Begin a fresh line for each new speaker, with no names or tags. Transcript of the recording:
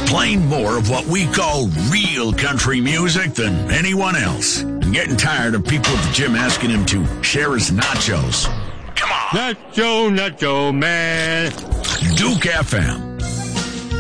playing more of what we call real country music than anyone else. I'm getting tired of people at the gym asking him to share his nachos. Come on.
Nacho, man.
Duke FM.